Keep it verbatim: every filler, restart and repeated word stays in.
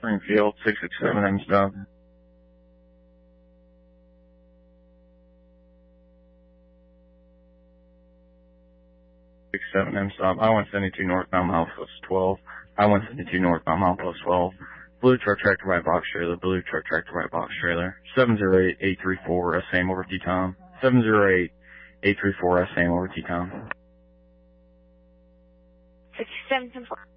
Springfield, six six seven M stop. six seven M stop. I one seventy-two northbound milepost twelve. I one seventy-two northbound milepost twelve. Blue truck tractor right box trailer. Blue truck tractor right box trailer. seven zero eight, eight three four, same over T-Tom. seven zero eight, eight three four, same over T-Tom. sixty-seven ten four.